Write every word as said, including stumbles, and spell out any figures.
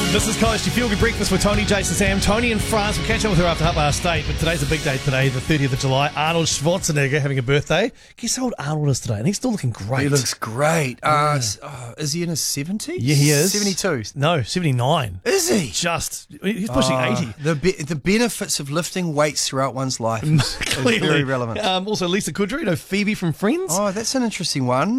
This is College to Feel Good Breakfast with Tony, Jason, Sam. Tony in France. We'll catch up with her after half past eight, but today's a big day today, the thirtieth of July. Arnold Schwarzenegger having a birthday. Guess how old Arnold is today? And he's still looking great. He looks great. Uh, s- uh, is he in his seventies? Yeah, he is. seventy-two. No, seventy-nine. Is he? Just, he's pushing Uh, eighty. The be- the benefits of lifting weights throughout one's life is, is Clearly. very relevant. Um, also, Lisa Kudrow, you know, Phoebe from Friends. Oh, that's an interesting one.